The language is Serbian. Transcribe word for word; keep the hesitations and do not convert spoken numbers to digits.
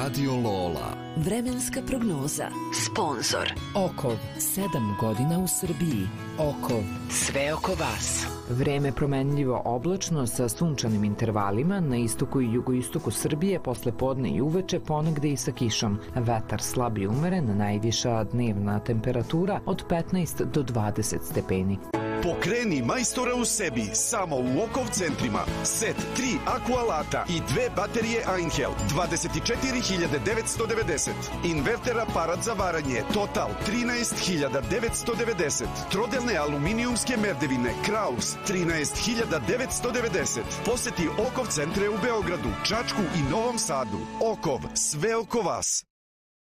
Radio Lola. Vremenska prognoza. Sponzor Okov, sedam godina u Srbiji. Okov, sve oko vas. Vreme promenljivo oblačno sa sunčanim intervalima na istoku i jugoistoku Srbije, posle podne i uveče ponegde i sa kišom. Vetar slab i umeren, najviša dnevna temperatura od petnaest do dvadeset stepeni. Pokreni majstora u sebi samo u Okov centrima. Set tri akualata i dve baterije Einhell dvadeset četiri hiljade devetsto devedeset. Inverter aparat za varanje Total trinaest hiljada devetsto devedeset. Trodelne aluminijumske merdevine Kraus trinaest hiljada devetsto devedeset. Poseti Okov centre u Beogradu, Čačku i Novom Sadu. Okov, sve oko vas.